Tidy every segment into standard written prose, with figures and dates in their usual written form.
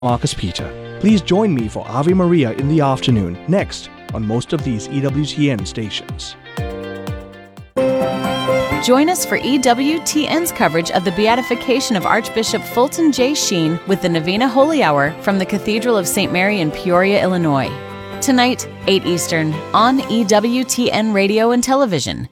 Marcus Peter. Please join me for Ave Maria in the afternoon, next on most of these EWTN stations. Join us for EWTN's coverage of the beatification of Archbishop Fulton J. Sheen with the Novena Holy Hour from the Cathedral of St. Mary in Peoria, Illinois. Tonight, 8 Eastern, on EWTN Radio and Television.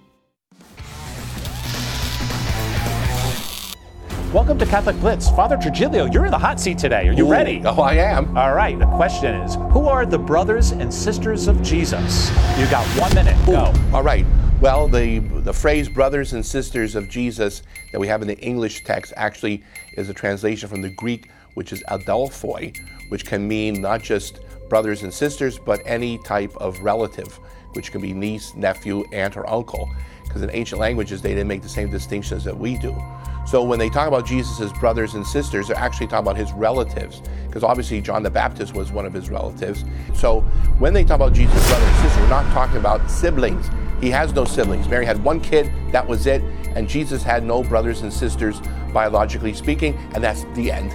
Welcome to Catholic Blitz. Father Trigilio, you're in the hot seat today. Are you ready? Oh, I am. All right, the question is, who are the brothers and sisters of Jesus? You got 1 minute, go. All right. Well, the phrase brothers and sisters of Jesus that we have in the English text actually is a translation from the Greek, which is adelphoi, which can mean not just brothers and sisters, but any type of relative, which can be niece, nephew, aunt, or uncle. Because in ancient languages, they didn't make the same distinctions that we do. So when they talk about Jesus' brothers and sisters, they're actually talking about his relatives, because obviously John the Baptist was one of his relatives. So when they talk about Jesus' brothers and sisters, we're not talking about siblings. He has no siblings. Mary had one kid, that was it, and Jesus had no brothers and sisters, biologically speaking, and that's the end.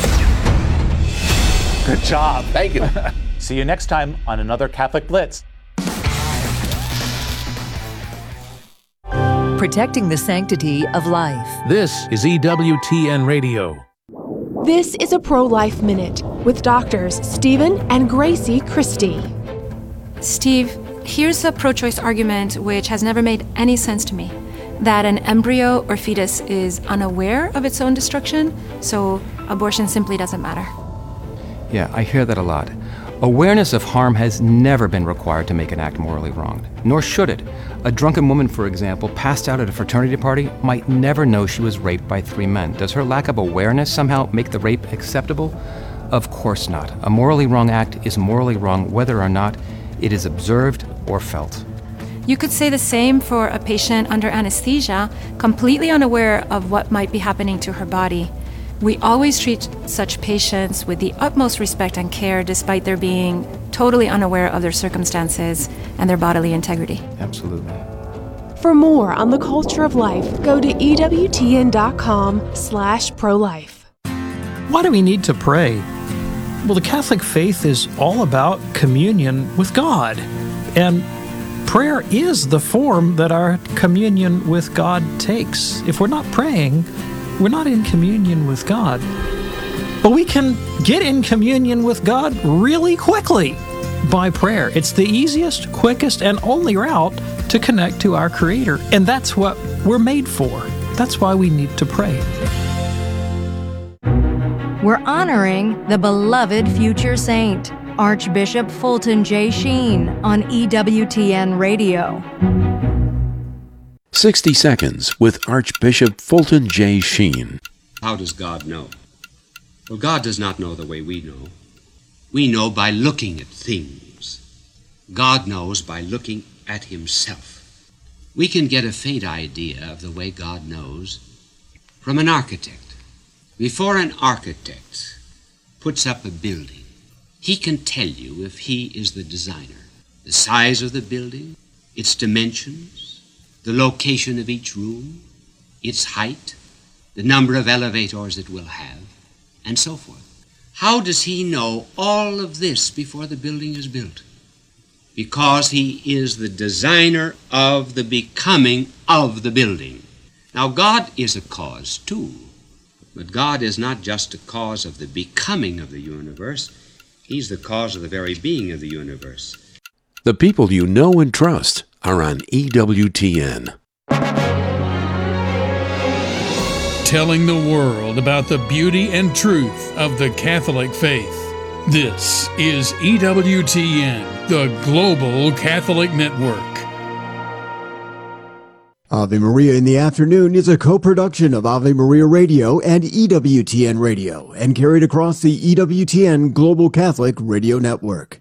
Good job. Thank you. See you next time on another Catholic Blitz. Protecting the sanctity of life. This is EWTN Radio. This is a Pro-Life Minute with doctors Stephen and Gracie Christie. Steve, here's a pro-choice argument which has never made any sense to me. That an embryo or fetus is unaware of its own destruction, so abortion simply doesn't matter. Yeah, I hear that a lot. Awareness of harm has never been required to make an act morally wrong, nor should it. A drunken woman, for example, passed out at a fraternity party might never know she was raped by 3 men. Does her lack of awareness somehow make the rape acceptable? Of course not. A morally wrong act is morally wrong whether or not it is observed or felt. You could say the same for a patient under anesthesia, completely unaware of what might be happening to her body. We always treat such patients with the utmost respect and care despite their being totally unaware of their circumstances and their bodily integrity. Absolutely. For more on the culture of life, go to EWTN.com/prolife. Why do we need to pray? Well, the Catholic faith is all about communion with God. And prayer is the form that our communion with God takes. If we're not praying, we're not in communion with God. But we can get in communion with God really quickly by prayer. It's the easiest, quickest, and only route to connect to our Creator. And that's what we're made for. That's why we need to pray. We're honoring the beloved future saint, Archbishop Fulton J. Sheen, on EWTN Radio. 60 Seconds with Archbishop Fulton J. Sheen. How does God know? Well, God does not know the way we know. We know by looking at things. God knows by looking at himself. We can get a faint idea of the way God knows from an architect. Before an architect puts up a building, he can tell you if he is the designer. The size of the building, its dimensions, the location of each room, its height, the number of elevators it will have, and so forth. How does he know all of this before the building is built? Because he is the designer of the becoming of the building. Now, God is a cause too, but God is not just a cause of the becoming of the universe. He's the cause of the very being of the universe. The people you know and trust are on EWTN. Telling the world about the beauty and truth of the Catholic faith. This is EWTN, the Global Catholic Network. Ave Maria in the Afternoon is a co-production of Ave Maria Radio and EWTN Radio and carried across the EWTN Global Catholic Radio Network.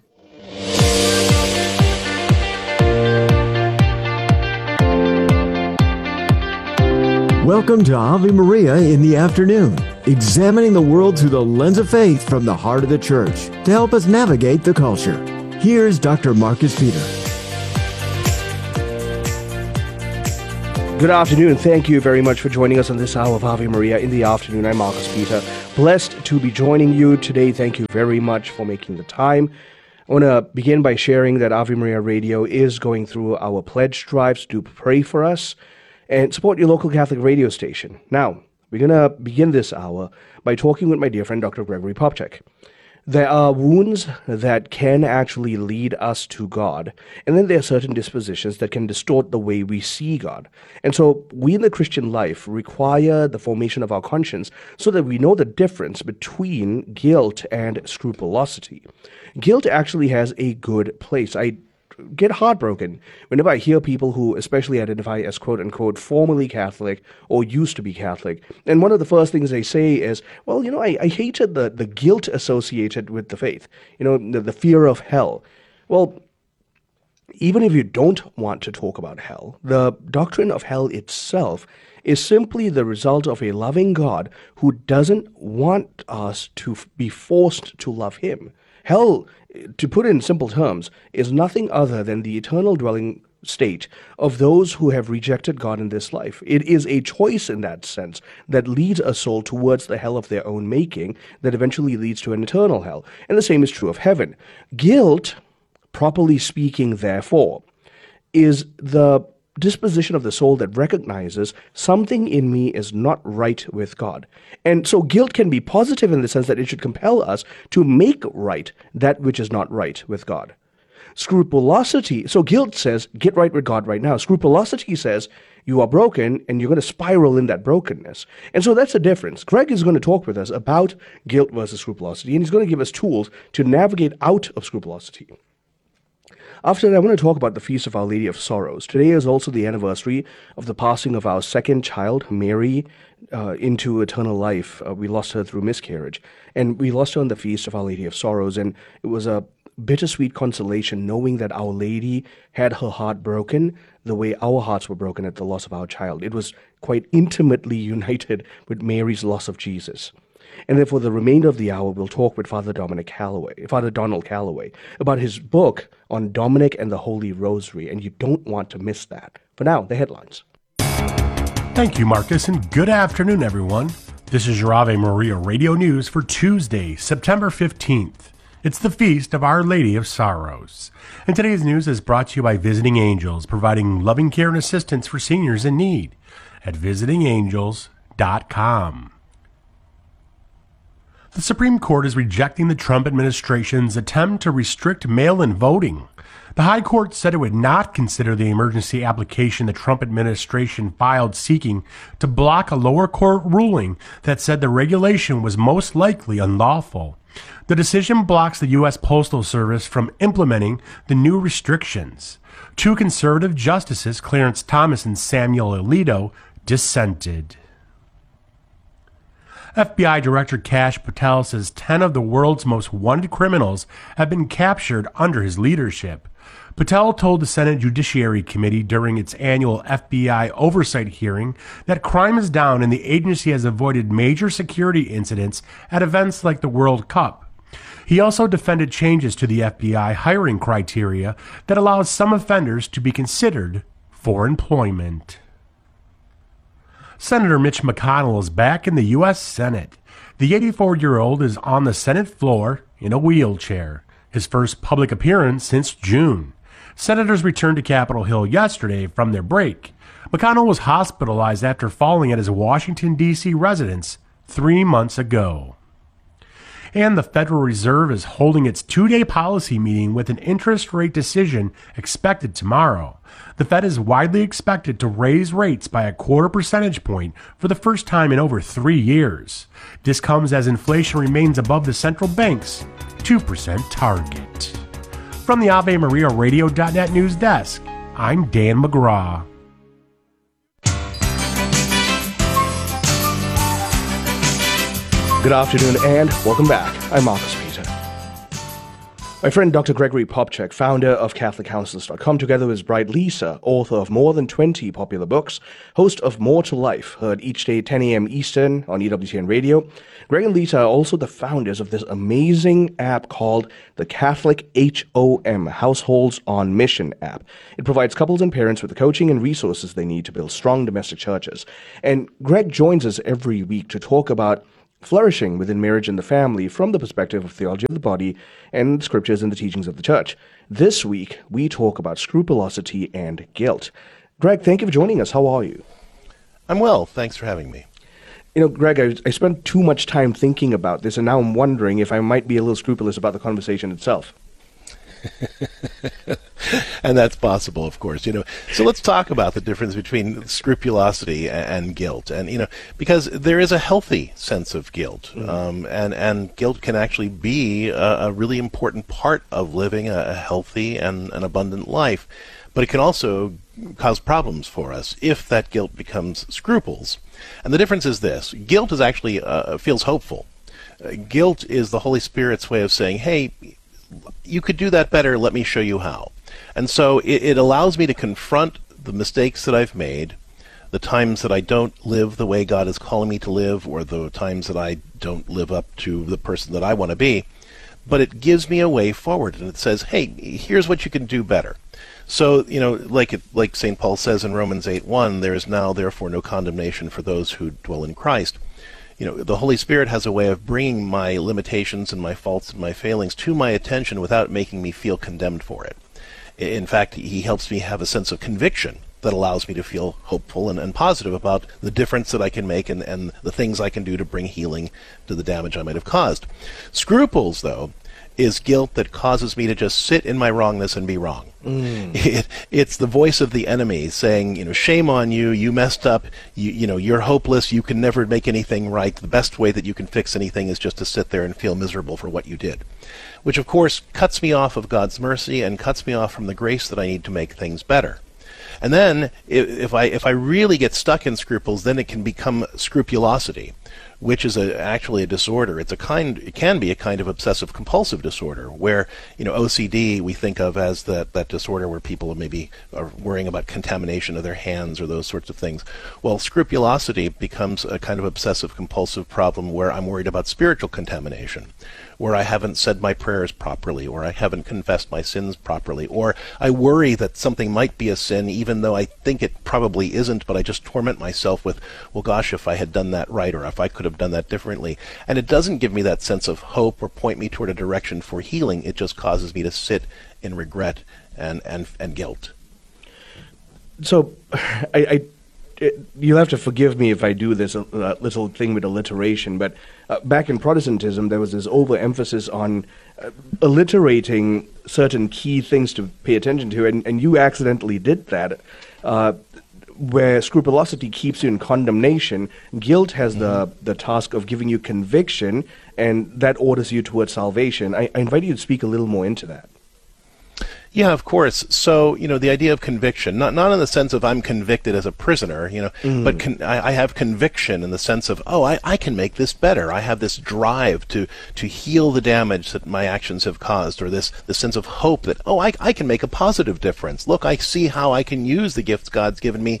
Welcome to Ave Maria in the Afternoon, examining the world through the lens of faith from the heart of the Church to help us navigate the culture. Here's Dr. Marcus Peter. Good afternoon. Thank you very much for joining us on this hour of Ave Maria in the Afternoon. I'm Marcus Peter. Blessed to be joining you today. Thank you very much for making the time. I want to begin by sharing that Ave Maria Radio is going through our pledge drives. Do pray for us and support your local Catholic radio station. Now, we're going to begin this hour by talking with my dear friend, Dr. Gregory Popcak. There are wounds that can actually lead us to God, and then there are certain dispositions that can distort the way we see God. And so we in the Christian life require the formation of our conscience so that we know the difference between guilt and scrupulosity. Guilt actually has a good place. I get heartbroken whenever I hear people who especially identify as quote-unquote formerly Catholic or used to be Catholic. And one of the first things they say is, well, I hated the guilt associated with the faith, the fear of hell. Well, even if you don't want to talk about hell, the doctrine of hell itself is simply the result of a loving God who doesn't want us to be forced to love him. Hell, to put it in simple terms, is nothing other than the eternal dwelling state of those who have rejected God in this life. It is a choice in that sense that leads a soul towards the hell of their own making that eventually leads to an eternal hell. And the same is true of heaven. Guilt, properly speaking, therefore, is the disposition of the soul that recognizes something in me is not right with God. And so guilt can be positive in the sense that it should compel us to make right that which is not right with God. Scrupulosity, so guilt says, get right with God right now. Scrupulosity says, you are broken and you're going to spiral in that brokenness. And so that's the difference. Greg is going to talk with us about guilt versus scrupulosity, and he's going to give us tools to navigate out of scrupulosity. After that, I want to talk about the Feast of Our Lady of Sorrows. Today is also the anniversary of the passing of our second child, Mary, into eternal life. We lost her through miscarriage, and we lost her on the Feast of Our Lady of Sorrows, and it was a bittersweet consolation knowing that Our Lady had her heart broken the way our hearts were broken at the loss of our child. It was quite intimately united with Mary's loss of Jesus. And then for the remainder of the hour, we'll talk with Father Donald Calloway, about his book on Dominic and the Holy Rosary, and you don't want to miss that. For now, the headlines. Thank you, Marcus, and good afternoon, everyone. This is your Ave Maria Radio News for Tuesday, September 15th. It's the Feast of Our Lady of Sorrows. And today's news is brought to you by Visiting Angels, providing loving care and assistance for seniors in need at visitingangels.com. The Supreme Court is rejecting the Trump administration's attempt to restrict mail-in voting. The High Court said it would not consider the emergency application the Trump administration filed seeking to block a lower court ruling that said the regulation was most likely unlawful. The decision blocks the U.S. Postal Service from implementing the new restrictions. Two conservative justices, Clarence Thomas and Samuel Alito, dissented. FBI Director Kash Patel says 10 of the world's most wanted criminals have been captured under his leadership. Patel told the Senate Judiciary Committee during its annual FBI oversight hearing that crime is down and the agency has avoided major security incidents at events like the World Cup. He also defended changes to the FBI hiring criteria that allows some offenders to be considered for employment. Senator Mitch McConnell is back in the U.S. Senate. The 84-year-old is on the Senate floor in a wheelchair, his first public appearance since June. Senators returned to Capitol Hill yesterday from their break. McConnell was hospitalized after falling at his Washington, D.C. residence 3 months ago. And the Federal Reserve is holding its two-day policy meeting with an interest rate decision expected tomorrow. The Fed is widely expected to raise rates by a 0.25 percentage point for the first time in over 3 years. This comes as inflation remains above the central bank's 2% target. From the AveMariaRadio.net news desk, I'm Dan McGraw. Good afternoon and welcome back. I'm Marcus Peter. My friend Dr. Gregory Popcak, founder of CatholicCounselors.com, together with his bride Lisa, author of more than 20 popular books, host of More to Life, heard each day 10 a.m. Eastern on EWTN Radio. Greg and Lisa are also the founders of this amazing app called the Catholic HOM, Households on Mission app. It provides couples and parents with the coaching and resources they need to build strong domestic churches. And Greg joins us every week to talk about flourishing within marriage and the family from the perspective of theology of the body and scriptures and the teachings of the church. This week, we talk about scrupulosity and guilt. Greg, thank you for joining us. How are you? I'm well. Thanks for having me. You know, Greg, I spent too much time thinking about this, and now I'm wondering if I might be a little scrupulous about the conversation itself. And that's possible, of course. So let's talk about the difference between scrupulosity and guilt. And, because there is a healthy sense of guilt. And guilt can actually be a really important part of living a healthy and an abundant life. But it can also cause problems for us if that guilt becomes scruples. And the difference is this. Guilt is actually feels hopeful. Guilt is the Holy Spirit's way of saying, hey, you could do that better, let me show you how. And so it allows me to confront the mistakes that I've made, the times that I don't live the way God is calling me to live, or the times that I don't live up to the person that I want to be. But it gives me a way forward, and it says, hey, here's what you can do better. So, like St. Paul says in Romans 8:1, there is now therefore no condemnation for those who dwell in Christ. The Holy Spirit has a way of bringing my limitations and my faults and my failings to my attention without making me feel condemned for it. In fact, he helps me have a sense of conviction that allows me to feel hopeful and positive about the difference that I can make and the things I can do to bring healing to the damage I might have caused. Scruples, though, is guilt that causes me to just sit in my wrongness and be wrong. It's the voice of the enemy saying, shame on you, you messed up, you're hopeless, you can never make anything right. The best way that you can fix anything is just to sit there and feel miserable for what you did. Which, of course, cuts me off of God's mercy and cuts me off from the grace that I need to make things better. And then, if I really get stuck in scruples, then it can become scrupulosity, which is actually a disorder. It can be a kind of obsessive compulsive disorder, where OCD we think of as that disorder where people maybe are worrying about contamination of their hands or those sorts of things. Well, scrupulosity becomes a kind of obsessive compulsive problem where I'm worried about spiritual contamination, where I haven't said my prayers properly, or I haven't confessed my sins properly, or I worry that something might be a sin even though I think it probably isn't, but I just torment myself with, well, gosh, if I had done that right, or if I could have done that differently. And it doesn't give me that sense of hope or point me toward a direction for healing. It just causes me to sit in regret and guilt. So you'll have to forgive me if I do this little thing with alliteration, but back in Protestantism, there was this overemphasis on alliterating certain key things to pay attention to, and you accidentally did that. Where scrupulosity keeps you in condemnation, guilt has the task of giving you conviction, and that orders you towards salvation. I invite you to speak a little more into that. Yeah, of course. So, the idea of conviction, not in the sense of I'm convicted as a prisoner, but I have conviction in the sense of, I can make this better. I have this drive to heal the damage that my actions have caused, or this sense of hope that, I can make a positive difference. Look, I see how I can use the gifts God's given me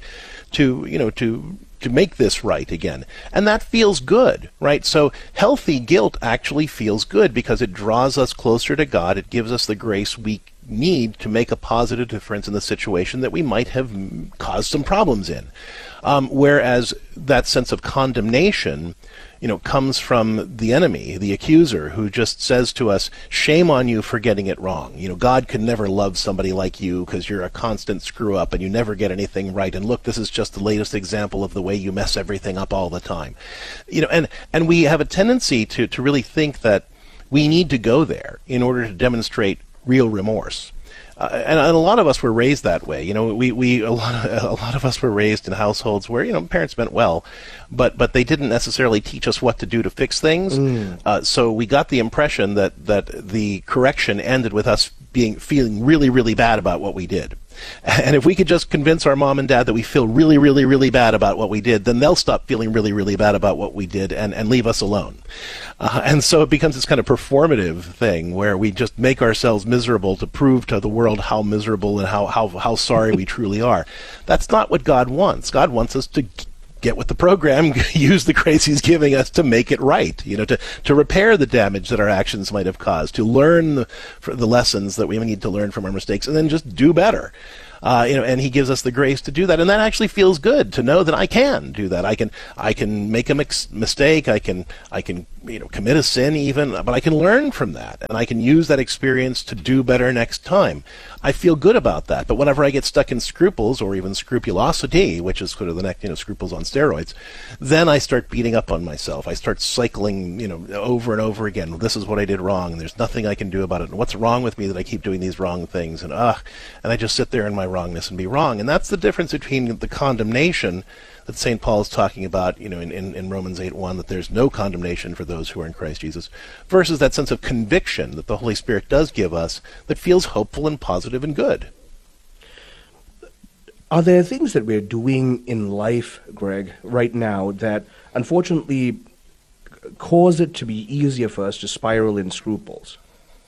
to make this right again. And that feels good, right? So healthy guilt actually feels good because it draws us closer to God. It gives us the grace we need to make a positive difference in the situation that we might have caused some problems in. Whereas that sense of condemnation, comes from the enemy, the accuser, who just says to us, shame on you for getting it wrong. God could never love somebody like you because you're a constant screw up and you never get anything right. And look, this is just the latest example of the way you mess everything up all the time. And we have a tendency to really think that we need to go there in order to demonstrate real remorse. And a lot of us were raised that way. A lot of us were raised in households where parents meant well, but they didn't necessarily teach us what to do to fix things. So we got the impression that the correction ended with us feeling really, really bad about what we did. And if we could just convince our mom and dad that we feel really, really, really bad about what we did, then they'll stop feeling really, really bad about what we did and leave us alone. And so it becomes this kind of performative thing where we just make ourselves miserable to prove to the world how miserable and how sorry we truly are. That's not what God wants. God wants us to get with the program, use the grace he's giving us to make it right, to repair the damage that our actions might have caused, to learn the lessons that we need to learn from our mistakes, and then just do better. And he gives us the grace to do that, and that actually feels good to know that I can do that. I can make a mistake. I can commit a sin even, but I can learn from that, and I can use that experience to do better next time. I feel good about that. But whenever I get stuck in scruples or even scrupulosity, which is sort of the next, scruples on steroids, then I start beating up on myself. I start cycling, over and over again. This is what I did wrong, and there's nothing I can do about it. And what's wrong with me that I keep doing these wrong things? And I just sit there in my wrongness and be wrong. And that's the difference between the condemnation that St. Paul is talking about, in Romans 8:1, that there's no condemnation for those who are in Christ Jesus, versus that sense of conviction that the Holy Spirit does give us that feels hopeful and positive and good. Are there things that we're doing in life, Greg, right now that unfortunately cause it to be easier for us to spiral in scruples?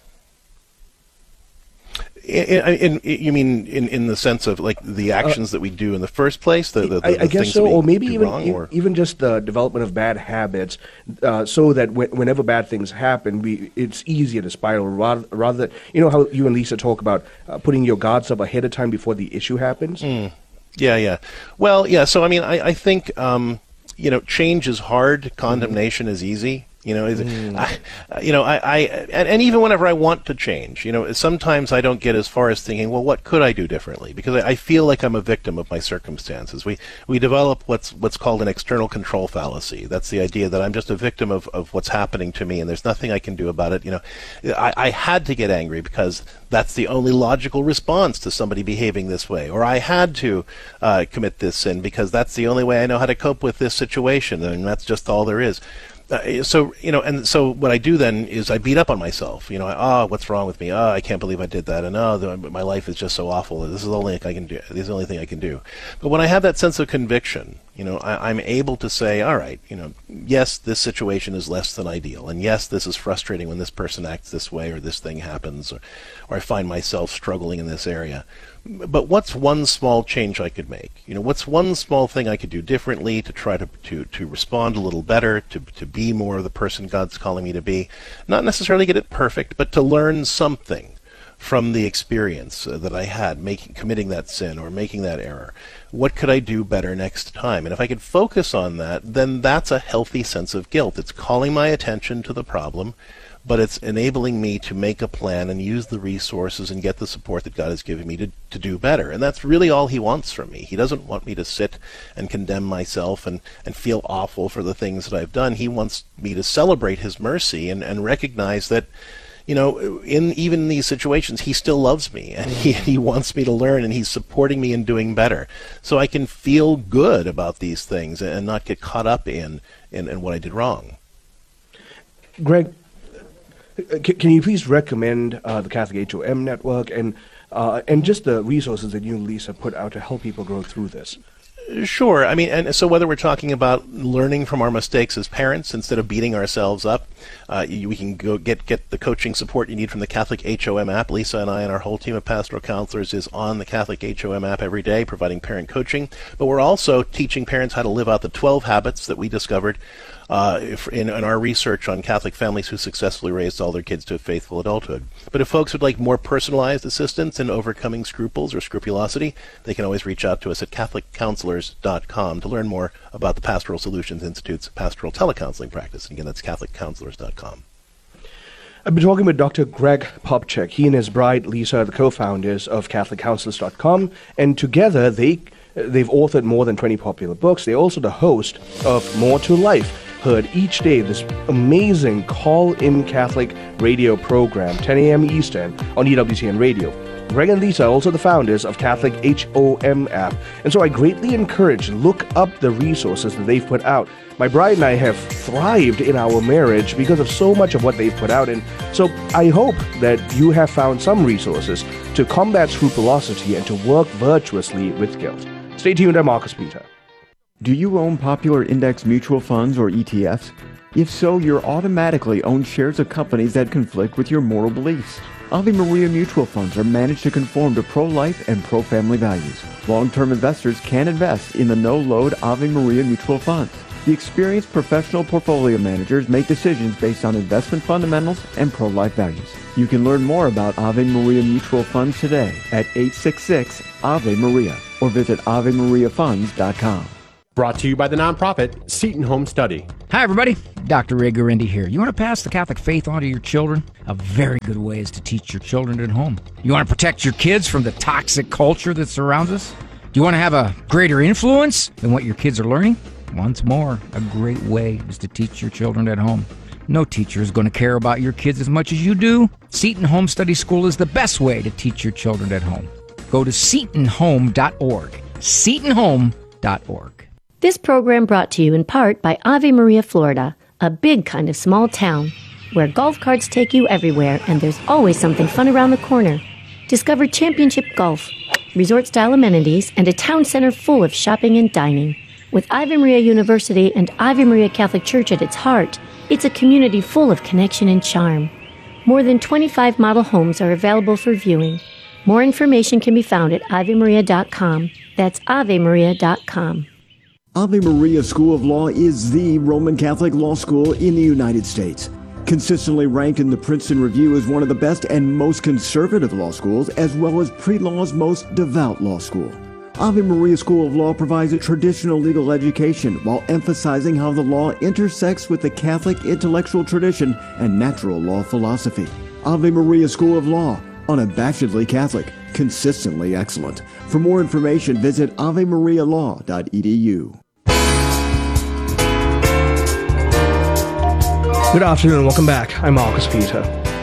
You mean in the sense of like the actions that we do in the first place? I guess so, or maybe even just the development of bad habits, so that whenever bad things happen, it's easier to spiral rather than, how you and Lisa talk about putting your guards up ahead of time before the issue happens? Yeah. Well, yeah, so I think, change is hard, condemnation is easy. And even whenever I want to change, sometimes I don't get as far as thinking, well, what could I do differently? Because I feel like I'm a victim of my circumstances. We develop what's called an external control fallacy. That's the idea that I'm just a victim of what's happening to me, and there's nothing I can do about it. I had to get angry because that's the only logical response to somebody behaving this way, or I had to commit this sin because that's the only way I know how to cope with this situation, and that's just all there is. So what I do then is I beat up on myself. What's wrong with me? I can't believe I did that. And my life is just so awful. This is the only thing I can do. This is the only thing I can do. But when I have that sense of conviction, I'm able to say, all right, yes, this situation is less than ideal. And yes, this is frustrating when this person acts this way or this thing happens, or I find myself struggling in this area. But what's one small change I could make? What's one small thing I could do differently to try to respond a little better, to be more of the person God's calling me to be? Not necessarily get it perfect, but to learn something from the experience that I had committing that sin or making that error. What could I do better next time? And if I could focus on that, then that's a healthy sense of guilt. It's calling my attention to the problem, but it's enabling me to make a plan and use the resources and get the support that God has given me to do better. And that's really all he wants from me. He doesn't want me to sit and condemn myself and feel awful for the things that I've done. He wants me to celebrate his mercy and recognize that, in even these situations, he still loves me, and he wants me to learn, and he's supporting me in doing better. So I can feel good about these things and not get caught up in what I did wrong. Greg, can you please recommend the Catholic HOM network and just the resources that you and Lisa put out to help people grow through this? Sure. And so whether we're talking about learning from our mistakes as parents instead of beating ourselves up, we can go get the coaching support you need from the Catholic HOM app. Lisa and I and our whole team of pastoral counselors is on the Catholic HOM app every day, providing parent coaching. But we're also teaching parents how to live out the 12 habits that we discovered in our research on Catholic families who successfully raised all their kids to a faithful adulthood. But if folks would like more personalized assistance in overcoming scruples or scrupulosity, they can always reach out to us at CatholicCounselors.com to learn more about the Pastoral Solutions Institute's pastoral telecounseling practice. And again, that's CatholicCounselors.com. I've been talking with Dr. Greg Popcak. He and his bride, Lisa, are the co-founders of CatholicCounselors.com, and together they've authored more than 20 popular books. They're also the host of More to Life, heard each day this amazing call-in Catholic radio program, 10 a.m. Eastern on EWTN Radio. Greg and Lisa are also the founders of Catholic HOM app, and so I greatly encourage look up the resources that they've put out. My bride and I have thrived in our marriage because of so much of what they've put out, and so I hope that you have found some resources to combat scrupulosity and to work virtuously with guilt. Stay tuned, I'm Marcus Peter. Do you own popular index mutual funds or ETFs? If so, you're automatically own shares of companies that conflict with your moral beliefs. Ave Maria mutual funds are managed to conform to pro-life and pro-family values. Long-term investors can invest in the no-load Ave Maria mutual funds. The experienced professional portfolio managers make decisions based on investment fundamentals and pro-life values. You can learn more about Ave Maria Mutual Funds today at 866 Ave Maria or visit AveMariaFunds.com. Brought to you by the nonprofit Seton Home Study. Hi, everybody. Dr. Ray Guarendi here. You want to pass the Catholic faith on to your children? A very good way is to teach your children at home. You want to protect your kids from the toxic culture that surrounds us? Do you want to have a greater influence than what your kids are learning? Once more, a great way is to teach your children at home. No teacher is going to care about your kids as much as you do. Seton Home Study School is the best way to teach your children at home. Go to setonhome.org. setonhome.org. This program brought to you in part by Ave Maria, Florida, a big kind of small town where golf carts take you everywhere and there's always something fun around the corner. Discover championship golf, resort-style amenities, and a town center full of shopping and dining. With Ave Maria University and Ave Maria Catholic Church at its heart, it's a community full of connection and charm. More than 25 model homes are available for viewing. More information can be found at AveMaria.com. That's AveMaria.com. Ave Maria School of Law is the Roman Catholic law school in the United States. Consistently ranked in the Princeton Review as one of the best and most conservative law schools, as well as pre-law's most devout law school. Ave Maria School of Law provides a traditional legal education while emphasizing how the law intersects with the Catholic intellectual tradition and natural law philosophy. Ave Maria School of Law, unabashedly Catholic, consistently excellent. For more information, visit avemarialaw.edu. Good afternoon, welcome back. I'm Marcus Peter.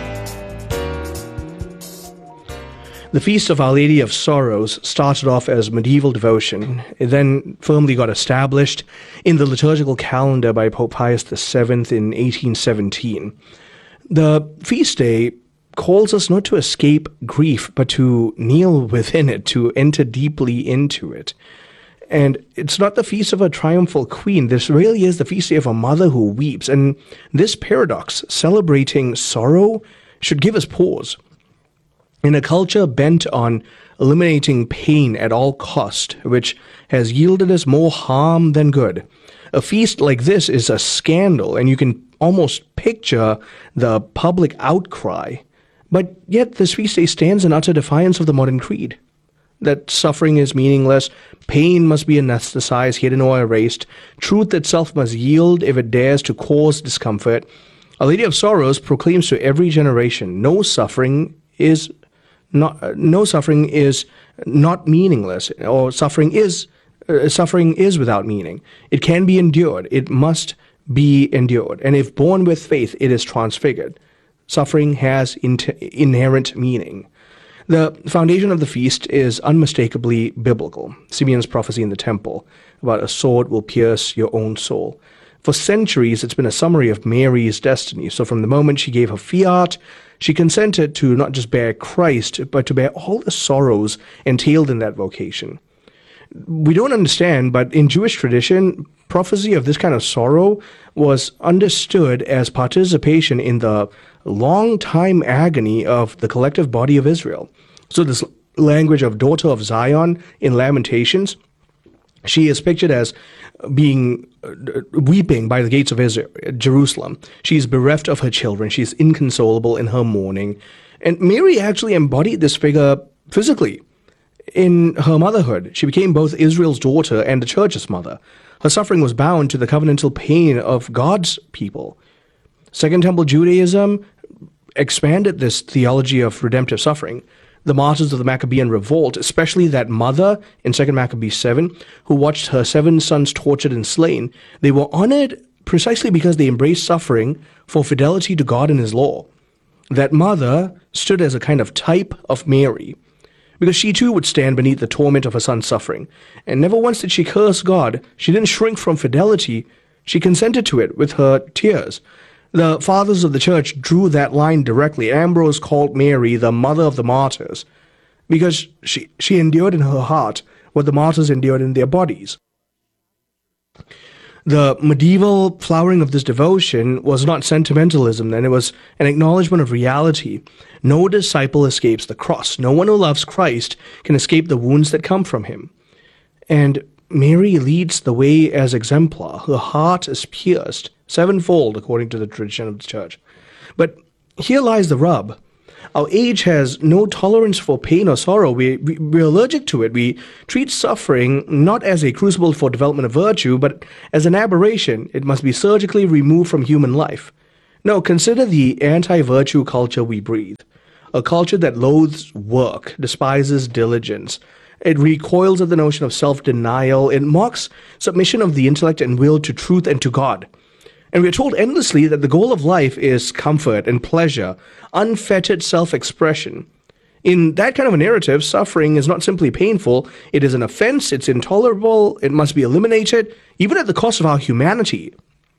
The Feast of Our Lady of Sorrows started off as medieval devotion. It then firmly got established in the liturgical calendar by Pope Pius VII in 1817. The feast day calls us not to escape grief, but to kneel within it, to enter deeply into it. And it's not the feast of a triumphal queen. This really is the feast day of a mother who weeps. And this paradox, celebrating sorrow, should give us pause. In a culture bent on eliminating pain at all cost, which has yielded us more harm than good, a feast like this is a scandal, and you can almost picture the public outcry. But yet this feast day stands in utter defiance of the modern creed. That suffering is meaningless, pain must be anesthetized, hidden or erased, truth itself must yield if it dares to cause discomfort. Our Lady of Sorrows proclaims to every generation, no suffering is not meaningless, or suffering is without meaning. It can be endured, it must be endured, and if borne with faith, it is transfigured. Suffering has inherent meaning. The foundation of the feast is unmistakably biblical. Simeon's prophecy in the temple about a sword will pierce your own soul. For centuries, it's been a summary of Mary's destiny. So from the moment she gave her fiat, she consented to not just bear Christ, but to bear all the sorrows entailed in that vocation. We don't understand, but in Jewish tradition, prophecy of this kind of sorrow was understood as participation in the long-time agony of the collective body of Israel. So this language of daughter of Zion in Lamentations, she is pictured as being weeping by the gates of Israel, Jerusalem. She is bereft of her children. She is inconsolable in her mourning. And Mary actually embodied this figure physically. In her motherhood, she became both Israel's daughter and the church's mother. Her suffering was bound to the covenantal pain of God's people. Second Temple Judaism expanded this theology of redemptive suffering. The martyrs of the Maccabean revolt, especially that mother in 2 Maccabees 7, who watched her 7 sons tortured and slain, they were honored precisely because they embraced suffering for fidelity to God and his law. That mother stood as a kind of type of Mary, because she too would stand beneath the torment of her son's suffering. And never once did she curse God. She didn't shrink from fidelity. She consented to it with her tears. The fathers of the church drew that line directly. Ambrose called Mary the mother of the martyrs, because she endured in her heart what the martyrs endured in their bodies. The medieval flowering of this devotion was not sentimentalism then, it was an acknowledgement of reality. No disciple escapes the cross. No one who loves Christ can escape the wounds that come from him. And Mary leads the way as exemplar. Her heart is pierced sevenfold according to the tradition of the church. But here lies the rub. Our age has no tolerance for pain or sorrow. We're allergic to it. We treat suffering not as a crucible for development of virtue, but as an aberration. It must be surgically removed from human life. Now, consider the anti-virtue culture we breathe. A culture that loathes work, despises diligence. It recoils at the notion of self-denial. It mocks submission of the intellect and will to truth and to God. And we're told endlessly that the goal of life is comfort and pleasure, unfettered self-expression. In that kind of a narrative, suffering is not simply painful, it is an offense, it's intolerable, it must be eliminated, even at the cost of our humanity.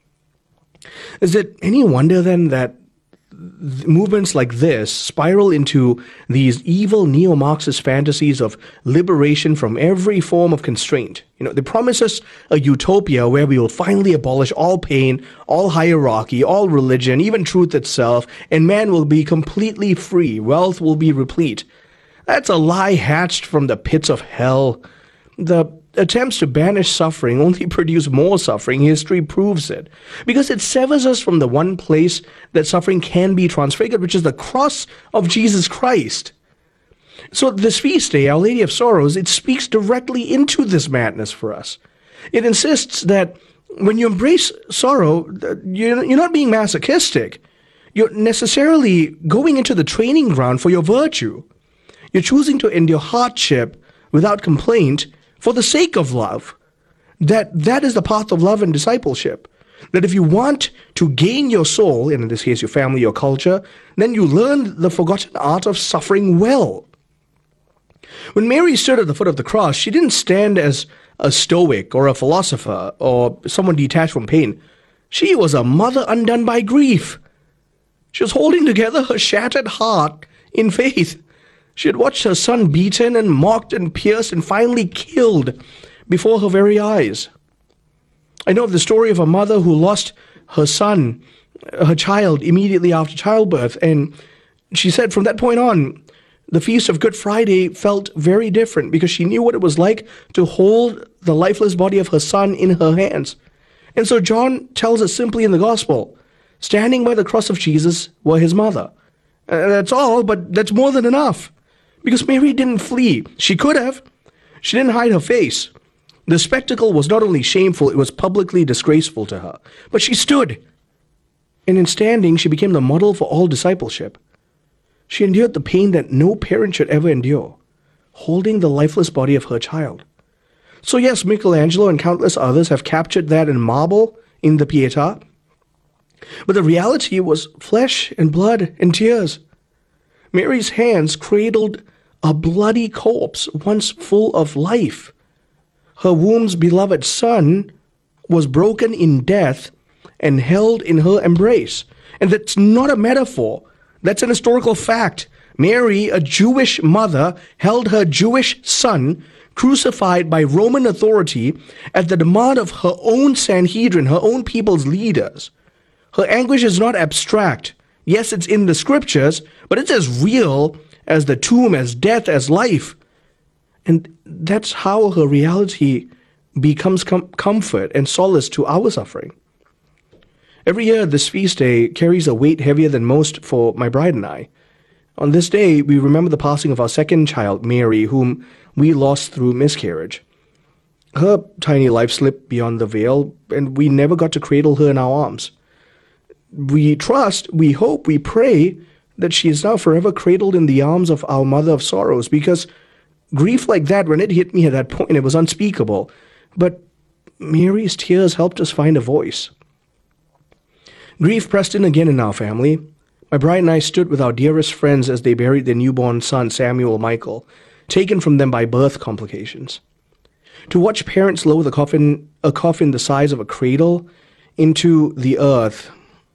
Is it any wonder then that movements like this spiral into these evil neo-Marxist fantasies of liberation from every form of constraint? They promise us a utopia where we will finally abolish all pain, all hierarchy, all religion, even truth itself, and man will be completely free, wealth will be replete. That's a lie hatched from the pits of hell. The attempts to banish suffering only produce more suffering. History proves it. Because it severs us from the one place that suffering can be transfigured, which is the cross of Jesus Christ. So this feast day, Our Lady of Sorrows, it speaks directly into this madness for us. It insists that when you embrace sorrow, you're not being masochistic. You're necessarily going into the training ground for your virtue. You're choosing to endure hardship without complaint for the sake of love. That is the path of love and discipleship. That if you want to gain your soul, and in this case your family, your culture, then you learn the forgotten art of suffering well. When Mary stood at the foot of the cross, she didn't stand as a stoic or a philosopher or someone detached from pain. She was a mother undone by grief. She was holding together her shattered heart in faith. She had watched her son beaten and mocked and pierced and finally killed before her very eyes. I know of the story of a mother who lost her son, her child, immediately after childbirth. And she said from that point on, the Feast of Good Friday felt very different because she knew what it was like to hold the lifeless body of her son in her hands. And so John tells us simply in the Gospel, standing by the cross of Jesus were his mother. That's all, but that's more than enough. Because Mary didn't flee. She could have. She didn't hide her face. The spectacle was not only shameful, it was publicly disgraceful to her. But she stood. And in standing, she became the model for all discipleship. She endured the pain that no parent should ever endure, holding the lifeless body of her child. So yes, Michelangelo and countless others have captured that in marble in the Pietà. But the reality was flesh and blood and tears. Mary's hands cradled a bloody corpse once full of life. Her womb's beloved son was broken in death and held in her embrace. And that's not a metaphor. That's an historical fact. Mary, a Jewish mother, held her Jewish son crucified by Roman authority at the demand of her own Sanhedrin, her own people's leaders. Her anguish is not abstract. Yes, it's in the scriptures, but it's as real as the tomb, as death, as life. And that's how her reality becomes comfort and solace to our suffering. Every year, this feast day carries a weight heavier than most for my bride and I. On this day, we remember the passing of our second child, Mary, whom we lost through miscarriage. Her tiny life slipped beyond the veil, and we never got to cradle her in our arms. We trust, we hope, we pray that she is now forever cradled in the arms of our Mother of Sorrows, because grief like that, when it hit me at that point, it was unspeakable. But Mary's tears helped us find a voice. Grief pressed in again in our family. My bride and I stood with our dearest friends as they buried their newborn son, Samuel Michael, taken from them by birth complications. To watch parents lower a coffin the size of a cradle into the earth,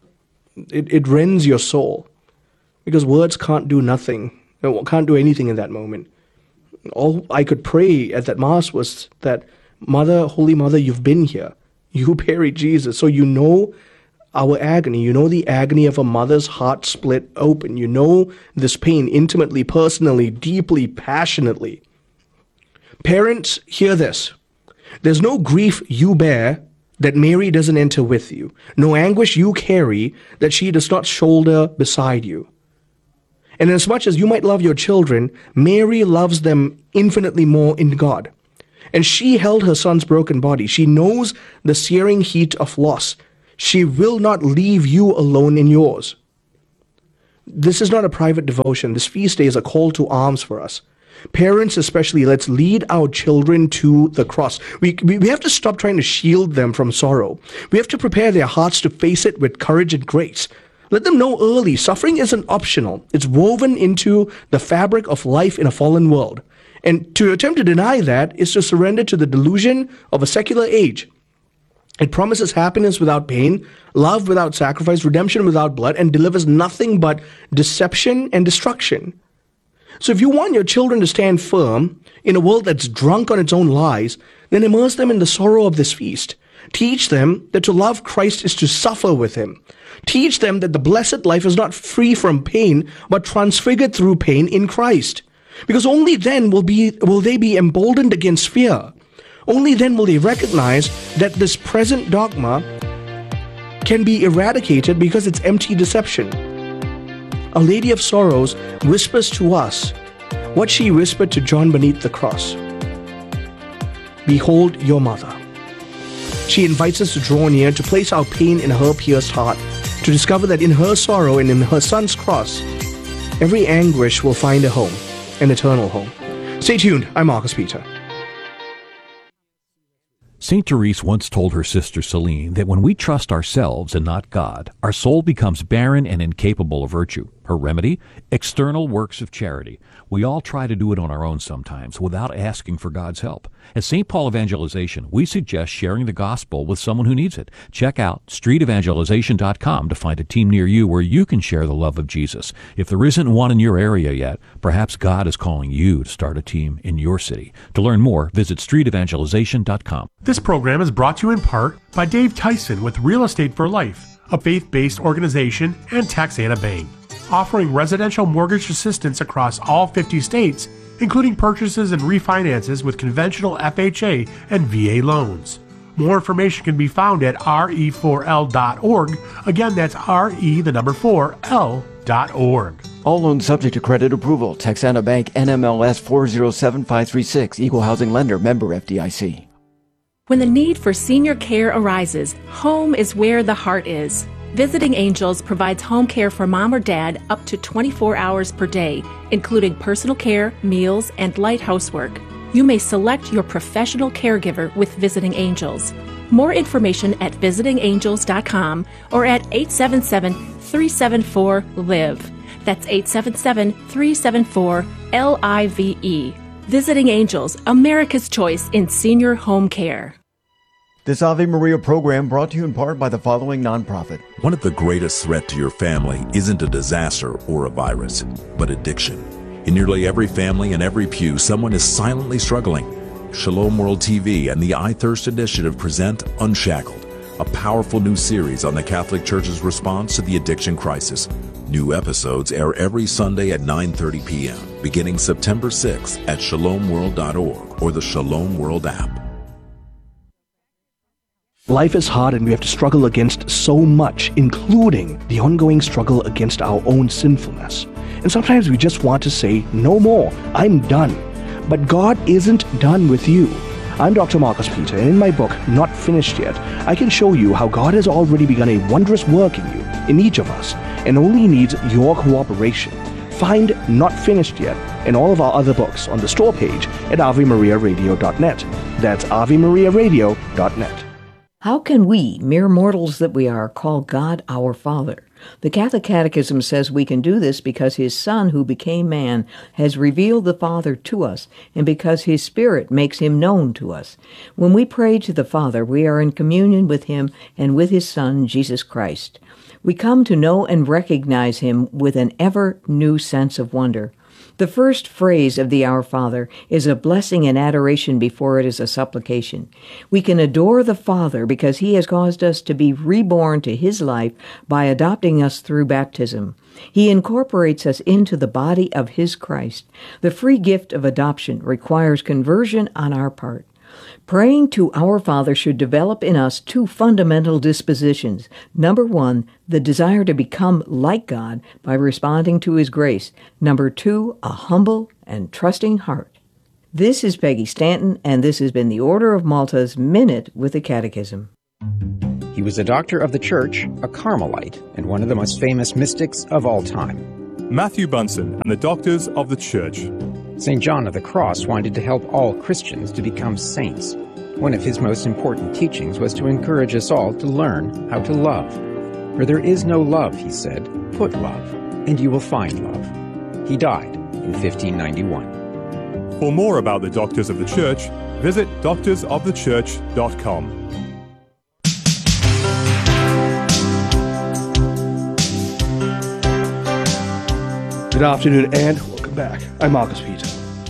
it rends your soul, because words can't do nothing, can't do anything in that moment. All I could pray at that Mass was that, Mother, Holy Mother, you've been here. You buried Jesus, so you know our agony. You know the agony of a mother's heart split open. You know this pain intimately, personally, deeply, passionately. Parents, hear this. There's no grief you bear that Mary doesn't enter with you. No anguish you carry that she does not shoulder beside you. And as much as you might love your children, Mary loves them infinitely more in God. And she held her son's broken body. She knows the searing heat of loss. She will not leave you alone in yours. This is not a private devotion. This feast day is a call to arms for us. Parents especially, let's lead our children to the cross. We have to stop trying to shield them from sorrow. We have to prepare their hearts to face it with courage and grace. Let them know early, suffering isn't optional. It's woven into the fabric of life in a fallen world. And to attempt to deny that is to surrender to the delusion of a secular age. It promises happiness without pain, love without sacrifice, redemption without blood, and delivers nothing but deception and destruction. So if you want your children to stand firm in a world that's drunk on its own lies, then immerse them in the sorrow of this feast. Teach them that to love Christ is to suffer with him. Teach them that the blessed life is not free from pain, but transfigured through pain in Christ. Because only then will they be emboldened against fear. Only then will they recognize that this present dogma can be eradicated because it's empty deception. Our Lady of Sorrows whispers to us what she whispered to John beneath the cross. Behold your mother. She invites us to draw near, to place our pain in her pierced heart, to discover that in her sorrow and in her son's cross, every anguish will find a home, an eternal home. Stay tuned. I'm Marcus Peter. St. Therese once told her sister Celine that when we trust ourselves and not God, our soul becomes barren and incapable of virtue. Her remedy? External works of charity. We all try to do it on our own sometimes without asking for God's help. At St. Paul Evangelization, we suggest sharing the gospel with someone who needs it. Check out streetevangelization.com to find a team near you where you can share the love of Jesus. If there isn't one in your area yet, perhaps God is calling you to start a team in your city. To learn more, visit streetevangelization.com. This program is brought to you in part by Dave Tyson with Real Estate for Life, a faith-based organization, and Texana Bank, offering residential mortgage assistance across all 50 states, including purchases and refinances with conventional FHA and VA loans. More information can be found at re4l.org. Again, that's re4l.org. All loans subject to credit approval. Texana Bank, NMLS 407536, Equal Housing Lender, member FDIC. When the need for senior care arises, home is where the heart is. Visiting Angels provides home care for mom or dad up to 24 hours per day, including personal care, meals, and light housework. You may select your professional caregiver with Visiting Angels. More information at visitingangels.com or at 877-374-LIVE. That's 877-374-LIVE. Visiting Angels, America's choice in senior home care. This Ave Maria program brought to you in part by the following nonprofit. One of the greatest threats to your family isn't a disaster or a virus, but addiction. In nearly every family and every pew, someone is silently struggling. Shalom World TV and the I Thirst Initiative present Unshackled, a powerful new series on the Catholic Church's response to the addiction crisis. New episodes air every Sunday at 9:30 p.m., beginning September 6th at shalomworld.org or the Shalom World app. Life is hard and we have to struggle against so much, including the ongoing struggle against our own sinfulness. And sometimes we just want to say, no more, I'm done. But God isn't done with you. I'm Dr. Marcus Peter, and in my book, Not Finished Yet, I can show you how God has already begun a wondrous work in you, in each of us, and only needs your cooperation. Find Not Finished Yet and all of our other books on the store page at AveMariaRadio.net. That's AveMariaRadio.net. How can we, mere mortals that we are, call God our Father? The Catholic Catechism says we can do this because His Son, who became man, has revealed the Father to us, and because His Spirit makes Him known to us. When we pray to the Father, we are in communion with Him and with His Son, Jesus Christ. We come to know and recognize Him with an ever new sense of wonder. The first phrase of the Our Father is a blessing and adoration before it is a supplication. We can adore the Father because He has caused us to be reborn to His life by adopting us through baptism. He incorporates us into the body of His Christ. The free gift of adoption requires conversion on our part. Praying to our Father should develop in us two fundamental dispositions. Number one, the desire to become like God by responding to His grace. Number two, a humble and trusting heart. This is Peggy Stanton, and this has been the Order of Malta's Minute with the Catechism. He was a doctor of the Church, a Carmelite, and one of the most famous mystics of all time. Matthew Bunson and the Doctors of the Church. St. John of the Cross wanted to help all Christians to become saints. One of his most important teachings was to encourage us all to learn how to love. Where there is no love, he said, put love, and you will find love. He died in 1591. For more about the Doctors of the Church, visit doctorsofthechurch.com. Good afternoon and welcome back. I'm Marcus Peter.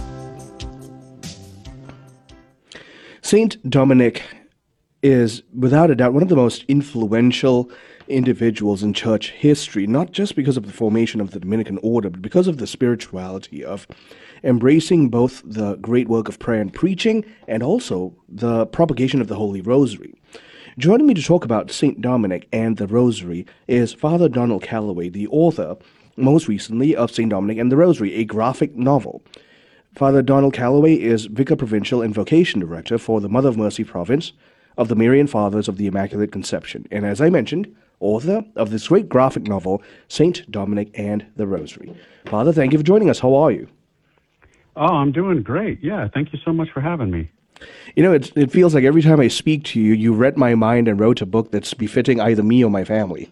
Saint Dominic is, without a doubt, one of the most influential individuals in church history, not just because of the formation of the Dominican order, but because of the spirituality of embracing both the great work of prayer and preaching and also the propagation of the Holy Rosary. Joining me to talk about Saint Dominic and the Rosary is Father Donald Calloway, the author, most recently, of St. Dominic and the Rosary, a graphic novel. Father Donald Calloway is Vicar Provincial and Vocation Director for the Mother of Mercy Province of the Marian Fathers of the Immaculate Conception, and as I mentioned, author of this great graphic novel, St. Dominic and the Rosary. Father, thank you for joining us. How are you? Oh, I'm doing great. Yeah, thank you so much for having me. You know, it feels like every time I speak to you, you read my mind and wrote a book that's befitting either me or my family.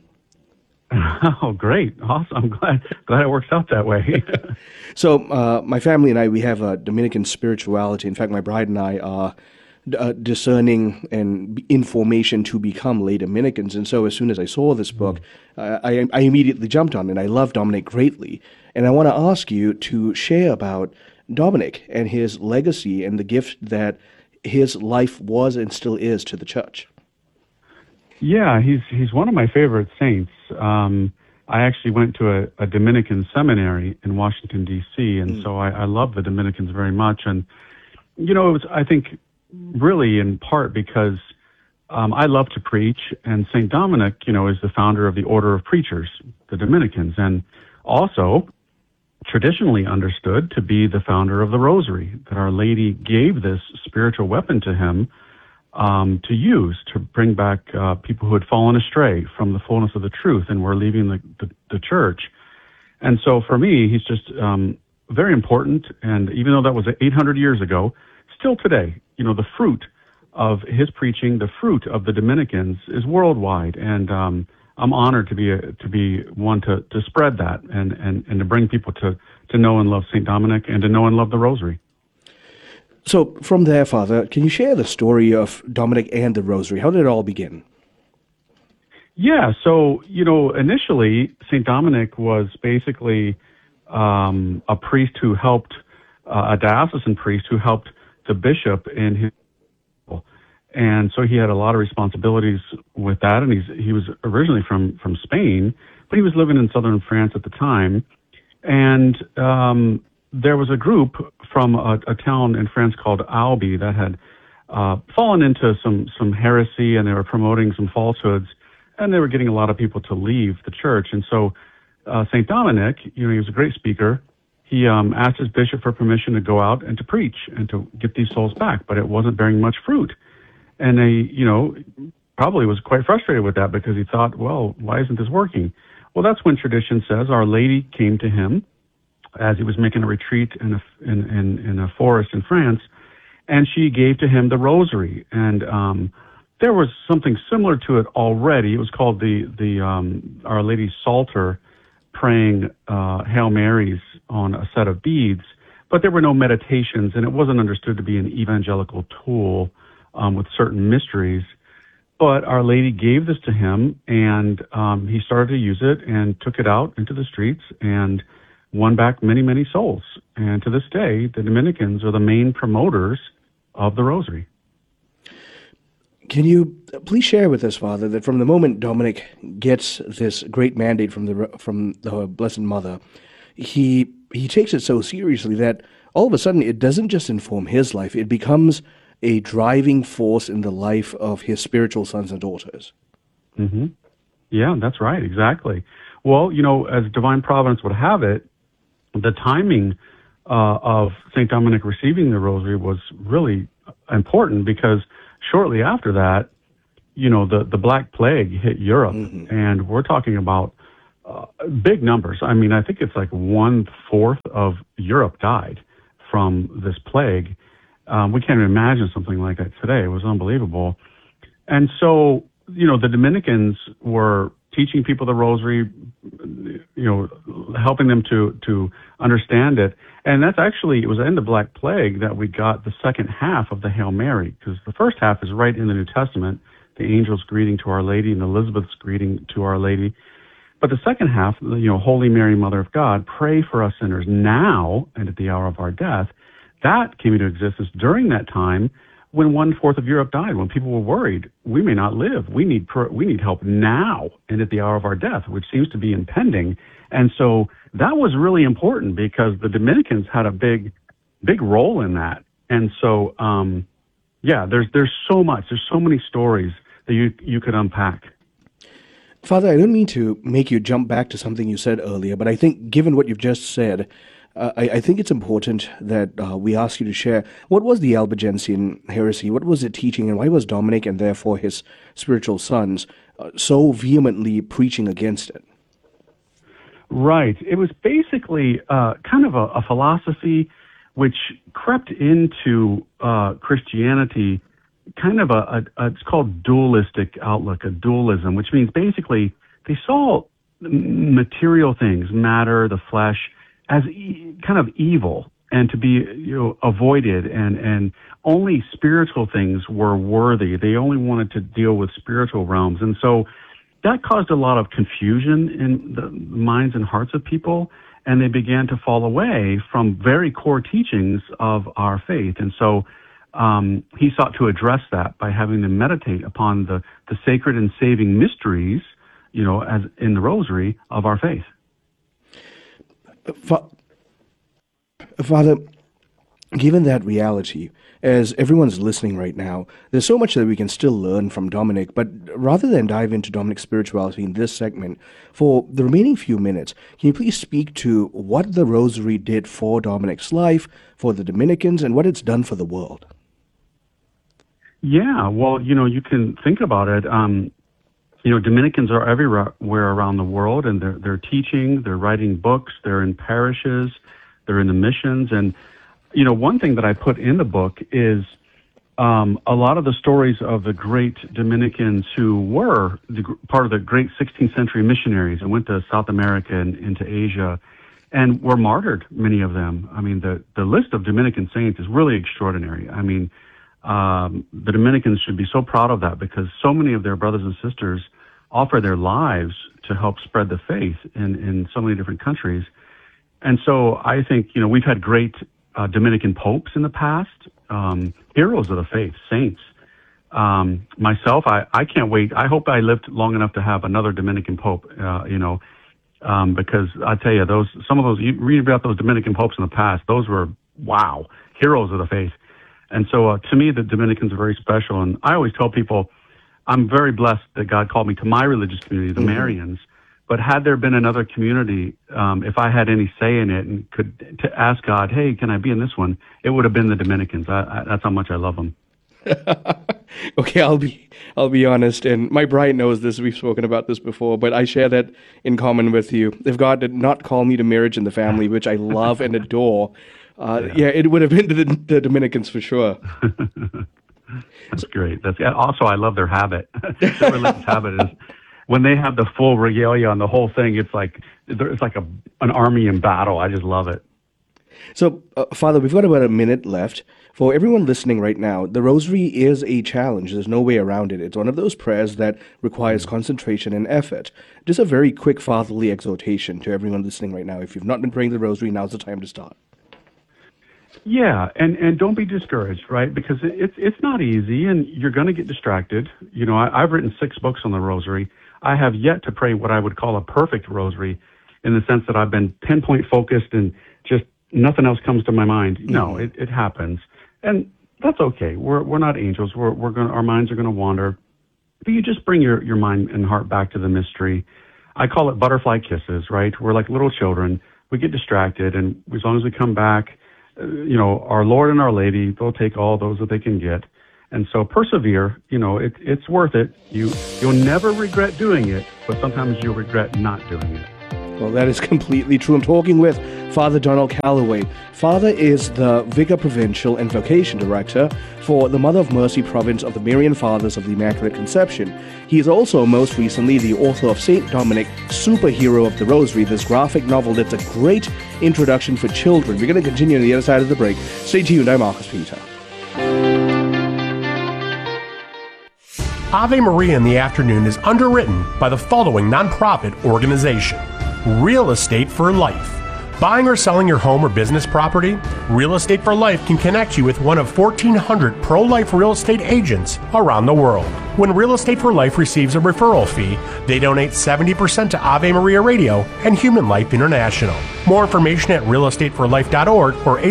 Oh, great. Awesome. I'm glad it works out that way. So my family and I, we have a Dominican spirituality. In fact, my bride and I are discerning and information to become lay Dominicans. And so as soon as I saw this book, I immediately jumped on it. And I love Dominic greatly. And I want to ask you to share about Dominic and his legacy and the gift that his life was and still is to the church. Yeah, he's one of my favorite saints. I actually went to a Dominican seminary in Washington, D.C., and so I love the Dominicans very much. And, you know, it was, I think, really in part because I love to preach, and St. Dominic, you know, is the founder of the Order of Preachers, the Dominicans, and also traditionally understood to be the founder of the Rosary, that Our Lady gave this spiritual weapon to him to use to bring back people who had fallen astray from the fullness of the truth and were leaving the church. And so for me, he's just very important. And even though that was 800 years ago, still today, you know, the fruit of his preaching, the fruit of the Dominicans is worldwide. And I'm honored to be one to spread that and to bring people to know and love St. Dominic and to know and love the Rosary. So from there, Father, can you share the story of Dominic and the Rosary? How did it all begin? Yeah, so, you know, initially, St. Dominic was basically a priest who helped, a diocesan priest who helped the bishop in his, and so he had a lot of responsibilities with that, and he was originally from Spain, but he was living in southern France at the time, and there was a group from a town in France called Albi that had fallen into some heresy, and they were promoting some falsehoods, and they were getting a lot of people to leave the church. And so St. Dominic, you know, he was a great speaker. He asked his bishop for permission to go out and to preach and to get these souls back, but it wasn't bearing much fruit. And they, you know, probably was quite frustrated with that because he thought, well, why isn't this working? Well, that's when tradition says Our Lady came to him as he was making a retreat in a forest in France, and she gave to him the Rosary. And there was something similar to it already. It was called the Our Lady's Psalter, praying Hail Marys on a set of beads, but there were no meditations, and it wasn't understood to be an evangelical tool with certain mysteries. But Our Lady gave this to him, and he started to use it and took it out into the streets and won back many, many souls. And to this day, the Dominicans are the main promoters of the Rosary. Can you please share with us, Father, that from the moment Dominic gets this great mandate from the Blessed Mother, he takes it so seriously that all of a sudden it doesn't just inform his life, it becomes a driving force in the life of his spiritual sons and daughters. Mm-hmm. Yeah, that's right. Exactly. Well, as divine providence would have it, the timing of St. Dominic receiving the rosary was really important because shortly after that, the Black Plague hit Europe, and we're talking about big numbers. I mean, I think it's like 1/4 of Europe died from this plague. We can't even imagine something like that today. It was unbelievable. And so, the Dominicans were teaching people the rosary, helping them to understand it. And that's actually, it was in the Black Plague that we got the second half of the Hail Mary, because the first half is right in the New Testament, the angel's greeting to Our Lady and Elizabeth's greeting to Our Lady. But the second half, Holy Mary, Mother of God, pray for us sinners now and at the hour of our death, that came into existence during that time when 1/4 of Europe died, when people were worried, we may not live. We need help now and at the hour of our death, which seems to be impending. And so that was really important because the Dominicans had a big role in that. And so, there's so much. There's so many stories that you could unpack. Father, I don't mean to make you jump back to something you said earlier, but I think given what you've just said, I think it's important that we ask you to share what was the Albigensian heresy, what was it teaching, and why was Dominic and therefore his spiritual sons so vehemently preaching against it? Right. It was basically kind of a philosophy which crept into Christianity, kind of it's called dualistic outlook, a dualism, which means basically they saw material things, matter, the flesh, as kind of evil and to be avoided, and only spiritual things were worthy. They only wanted to deal with spiritual realms. And so that caused a lot of confusion in the minds and hearts of people, and they began to fall away from very core teachings of our faith. And so he sought to address that by having them meditate upon the sacred and saving mysteries, as in the rosary of our faith. Father, given that reality, as everyone's listening right now, there's so much that we can still learn from Dominic, but rather than dive into Dominic's spirituality in this segment, for the remaining few minutes, can you please speak to what the rosary did for Dominic's life, for the Dominicans, and what it's done for the world? Yeah, well, you can think about it. Dominicans are everywhere around the world, and they're teaching, they're writing books, they're in parishes, they're in the missions. And, one thing that I put in the book is a lot of the stories of the great Dominicans who were part of the great 16th century missionaries and went to South America and into Asia and were martyred, many of them. I mean, the list of Dominican saints is really extraordinary. I mean, the Dominicans should be so proud of that because so many of their brothers and sisters offer their lives to help spread the faith in so many different countries. And so I think, we've had great Dominican popes in the past, heroes of the faith, saints. Myself, I can't wait. I hope I lived long enough to have another Dominican pope, because I tell you, some of those, you read about those Dominican popes in the past, those were, wow, heroes of the faith. And so to me, the Dominicans are very special. And I always tell people, I'm very blessed that God called me to my religious community, the Marians. But had there been another community, if I had any say in it and could to ask God, hey, can I be in this one? It would have been the Dominicans. That's how much I love them. Okay, I'll be honest, and my bride knows this. We've spoken about this before, but I share that in common with you. If God did not call me to marriage in the family, which I love and adore, it would have been the Dominicans for sure. That's great. Also, I love their habit. Their religious habit is when they have the full regalia on the whole thing. It's like an army in battle. I just love it. So, Father, we've got about a minute left. For everyone listening right now, the rosary is a challenge. There's no way around it. It's one of those prayers that requires concentration and effort. Just a very quick fatherly exhortation to everyone listening right now. If you've not been praying the rosary, now's the time to start. Yeah, and don't be discouraged, right? Because it's not easy, and you're going to get distracted. I've written 6 books on the rosary. I have yet to pray what I would call a perfect rosary, in the sense that I've been pinpoint focused and just nothing else comes to my mind. No, it happens. And, that's okay. We're not angels. Our minds are going to wander. But you just bring your mind and heart back to the mystery. I call it butterfly kisses, right? We're like little children. We get distracted, and as long as we come back, our Lord and Our Lady, they'll take all those that they can get. And so persevere. It's worth it. You'll never regret doing it, but sometimes you'll regret not doing it. Well, that is completely true. I'm talking with Father Donald Calloway. Father is the Vicar Provincial and Vocation Director for the Mother of Mercy Province of the Marian Fathers of the Immaculate Conception. He is also most recently the author of St. Dominic, Superhero of the Rosary, this graphic novel that's a great introduction for children. We're going to continue on the other side of the break. Stay tuned. I'm Marcus Peter. Ave Maria in the Afternoon is underwritten by the following nonprofit organization: Real Estate for Life. Buying or selling your home or business property? Real Estate for Life can connect you with one of 1,400 pro-life real estate agents around the world. When Real Estate for Life receives a referral fee, they donate 70% to Ave Maria Radio and Human Life International. More information at realestateforlife.org or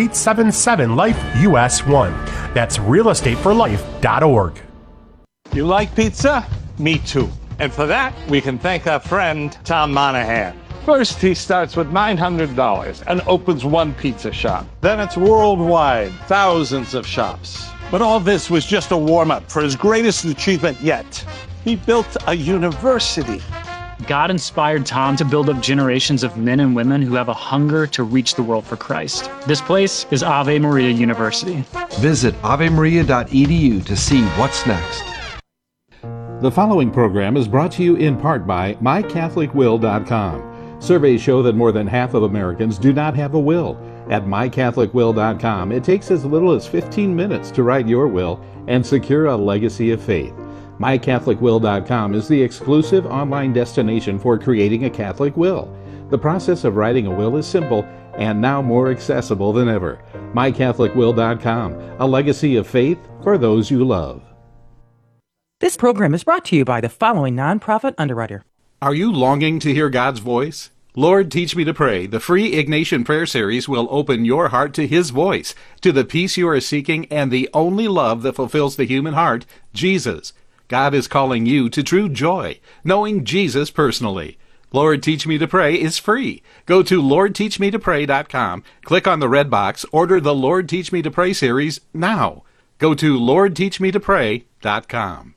877-LIFE-US1. That's realestateforlife.org. You like pizza? Me too. And for that, we can thank our friend Tom Monahan. First, he starts with $900 and opens one pizza shop. Then it's worldwide, thousands of shops. But all this was just a warm-up for his greatest achievement yet. He built a university. God inspired Tom to build up generations of men and women who have a hunger to reach the world for Christ. This place is Ave Maria University. Visit avemaria.edu to see what's next. The following program is brought to you in part by MyCatholicWill.com. Surveys show that more than half of Americans do not have a will. At MyCatholicWill.com, it takes as little as 15 minutes to write your will and secure a legacy of faith. MyCatholicWill.com is the exclusive online destination for creating a Catholic will. The process of writing a will is simple and now more accessible than ever. MyCatholicWill.com, a legacy of faith for those you love. This program is brought to you by the following nonprofit underwriter. Are you longing to hear God's voice? Lord, Teach Me to Pray, the free Ignatian prayer series will open your heart to His voice, to the peace you are seeking and the only love that fulfills the human heart, Jesus. God is calling you to true joy, knowing Jesus personally. Lord, Teach Me to Pray is free. Go to LordTeachMeToPray.com, click on the red box, order the Lord, Teach Me to Pray series now. Go to LordTeachMeToPray.com.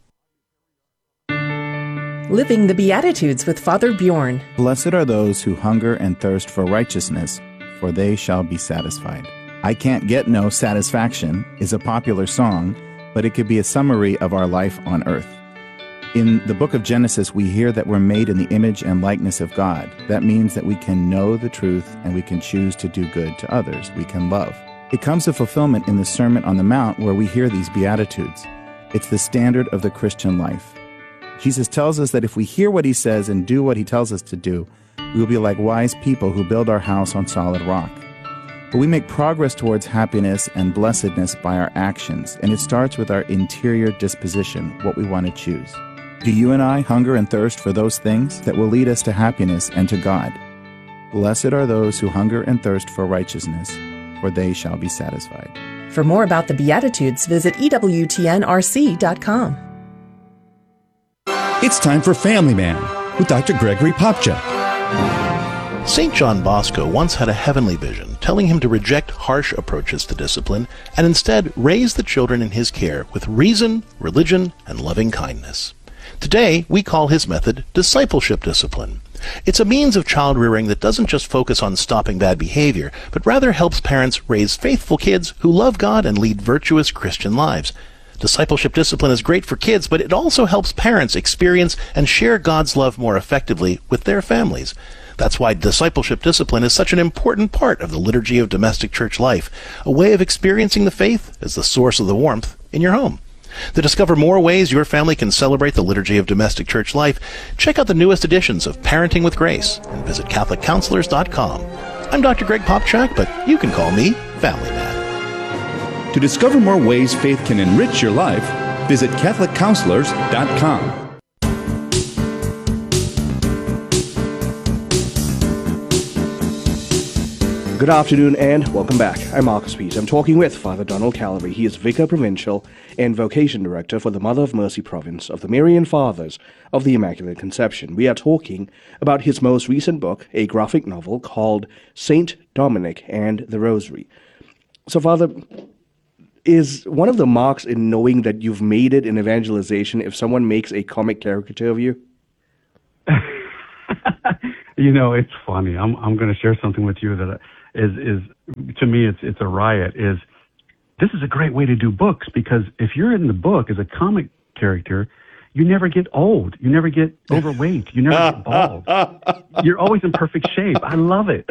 Living the Beatitudes with Father Bjorn. Blessed are those who hunger and thirst for righteousness, for they shall be satisfied. I Can't Get No Satisfaction is a popular song, but it could be a summary of our life on earth. In the book of Genesis, we hear that we're made in the image and likeness of God. That means that we can know the truth and we can choose to do good to others. We can love. It comes to fulfillment in the Sermon on the Mount where we hear these Beatitudes. It's the standard of the Christian life. Jesus tells us that if we hear what He says and do what He tells us to do, we will be like wise people who build our house on solid rock. But we make progress towards happiness and blessedness by our actions, and it starts with our interior disposition, what we want to choose. Do you and I hunger and thirst for those things that will lead us to happiness and to God? Blessed are those who hunger and thirst for righteousness, for they shall be satisfied. For more about the Beatitudes, visit EWTNRC.com. It's time for Family Man with Dr. Gregory Popchak. St. John Bosco once had a heavenly vision, telling him to reject harsh approaches to discipline and instead raise the children in his care with reason, religion, and loving kindness. Today, we call his method discipleship discipline. It's a means of child rearing that doesn't just focus on stopping bad behavior, but rather helps parents raise faithful kids who love God and lead virtuous Christian lives. Discipleship discipline is great for kids, but it also helps parents experience and share God's love more effectively with their families. That's why discipleship discipline is such an important part of the liturgy of domestic church life, a way of experiencing the faith as the source of the warmth in your home. To discover more ways your family can celebrate the liturgy of domestic church life, check out the newest editions of Parenting with Grace and visit CatholicCounselors.com. I'm Dr. Greg Popchak, but you can call me Family Man. To discover more ways faith can enrich your life, visit CatholicCounselors.com. Good afternoon and welcome back. I'm Marcus Peet. I'm talking with Father Donald Callery. He is Vicar Provincial and Vocation Director for the Mother of Mercy Province of the Marian Fathers of the Immaculate Conception. We are talking about his most recent book, a graphic novel called Saint Dominic and the Rosary. So, Father, is one of the marks in knowing that you've made it in evangelization if someone makes a comic caricature of you? You know, it's funny. I'm going to share something with you that is to me it's a riot. This is a great way to do books, because if you're in the book as a comic character, you never get old, you never get overweight, you never get bald. You're always in perfect shape. I love it.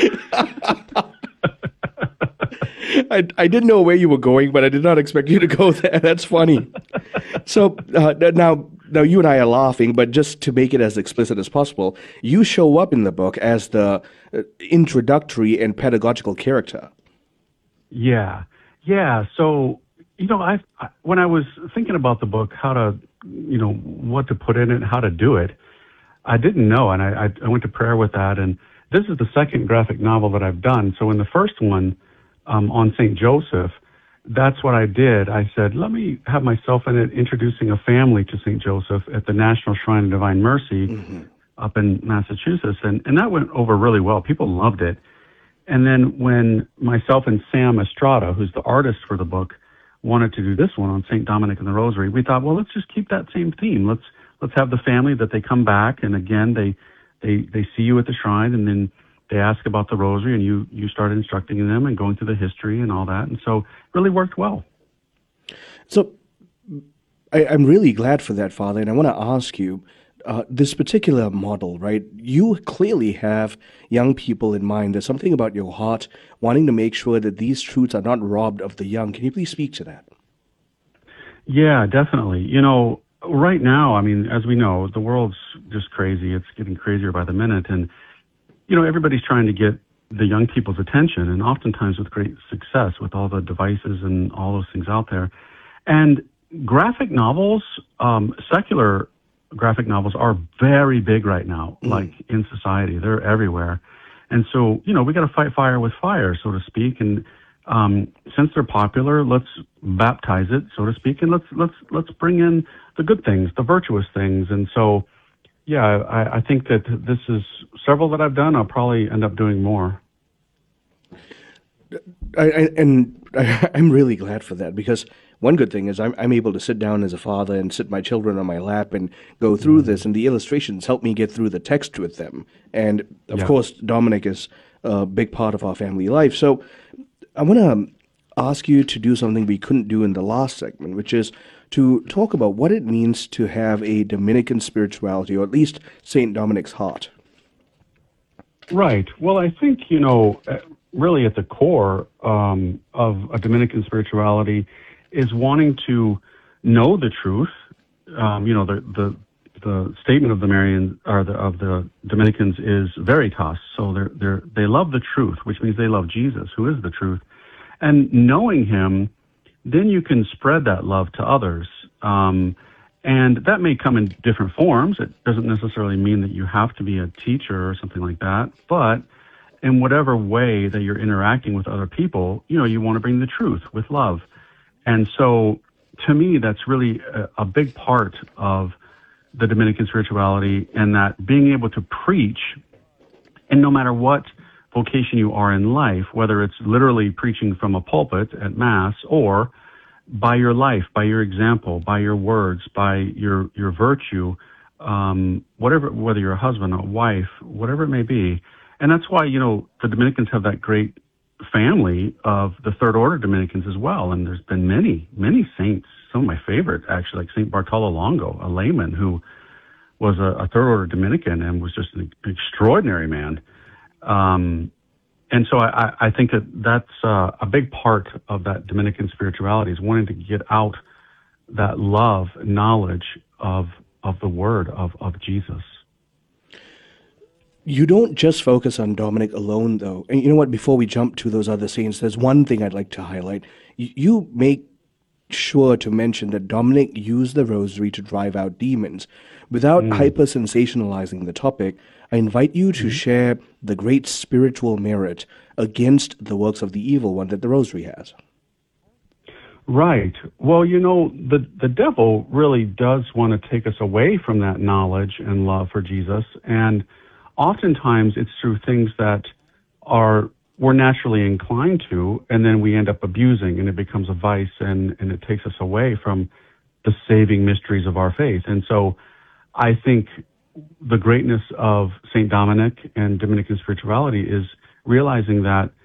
I didn't know where you were going, but I did not expect you to go there. That's funny. So now you and I are laughing, but just to make it as explicit as possible, you show up in the book as the introductory and pedagogical character. Yeah. So, when I was thinking about the book, how to, what to put in it, how to do it, I didn't know, and I went to prayer with that, and this is the second graphic novel that I've done. So in the first one, on St. Joseph, that's what I did. I said, let me have myself in it, introducing a family to St. Joseph at the National Shrine of Divine Mercy up in Massachusetts. And that went over really well. People loved it. And then when myself and Sam Estrada, who's the artist for the book, wanted to do this one on St. Dominic and the Rosary, we thought, well, let's just keep that same theme. Let's have the family that they come back, and again, they see you at the shrine, and then they ask about the Rosary, and you start instructing them and going through the history and all that. And so it really worked well. So I'm really glad for that, Father. And I want to ask you, this particular model, right? You clearly have young people in mind. There's something about your heart wanting to make sure that these truths are not robbed of the young. Can you please speak to that? Yeah, definitely. Right now, I mean, as we know, the world's just crazy. It's getting crazier by the minute. And everybody's trying to get the young people's attention, and oftentimes with great success with all the devices and all those things out there. And graphic novels, secular graphic novels, are very big right now, like in society. They're everywhere. And so, we got to fight fire with fire, so to speak. And since they're popular, let's baptize it, so to speak, and let's bring in the good things, the virtuous things. And so, yeah, I think that this is several that I've done. I'll probably end up doing more. I'm really glad for that, because one good thing is I'm able to sit down as a father and sit my children on my lap and go through this, and the illustrations help me get through the text with them. And, of course, Dominic is a big part of our family life. So I want to ask you to do something we couldn't do in the last segment, which is to talk about what it means to have a Dominican spirituality, or at least St. Dominic's heart. Right. Well, I think, really at the core of a Dominican spirituality is wanting to know the truth. The statement of the Marian or of the Dominicans is veritas. So they love the truth, which means they love Jesus, who is the truth. And knowing him, then you can spread that love to others. And that may come in different forms. It doesn't necessarily mean that you have to be a teacher or something like that. But in whatever way that you're interacting with other people, you want to bring the truth with love. And so to me, that's really a big part of the Dominican spirituality, and that being able to preach, and no matter what vocation you are in life, whether it's literally preaching from a pulpit at Mass, or by your life, by your example, by your words, by your virtue, whether you're a husband, a wife, whatever it may be. And that's why, the Dominicans have that great family of the Third Order Dominicans as well. And there's been many, many saints, some of my favorite, actually, like St. Bartolo Longo, a layman who was a Third Order Dominican and was just an extraordinary man. And so I think that's a big part of that Dominican spirituality, is wanting to get out that love, knowledge of the Word of Jesus. You don't just focus on Dominic alone, though. And you know what? Before we jump to those other saints, there's one thing I'd like to highlight. You make sure to mention that Dominic used the rosary to drive out demons. Without hyper-sensationalizing the topic, I invite you to share the great spiritual merit against the works of the evil one that the rosary has. Right. Well, the devil really does want to take us away from that knowledge and love for Jesus. And oftentimes it's through things that we're naturally inclined to, and then we end up abusing, and it becomes a vice, and it takes us away from the saving mysteries of our faith. And so I think the greatness of St. Dominic and Dominican spirituality is realizing that